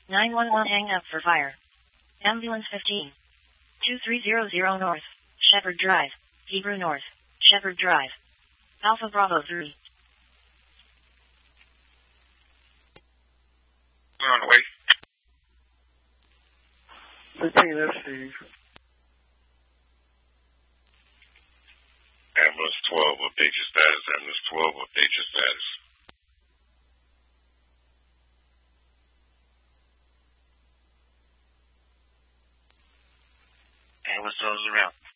911 hang up for fire. Ambulance 15. 2300 North, Shepherd Drive, Hebrew North, Shepherd Drive. Alpha Bravo 3. We're on the way. 15, that's Steve. Ambulance 12, update your status. Ambulance 12, update your status. Ambulance 12 is around.